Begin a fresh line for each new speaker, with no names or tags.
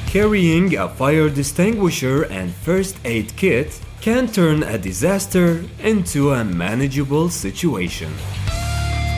Carrying a fire extinguisher and first aid kit can turn a disaster into a manageable situation.